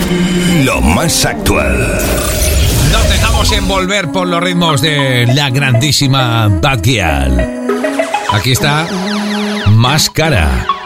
Lo más actual. Nos dejamos envolver por los ritmos de la grandísima Bad Gyal. Aquí está Máscara.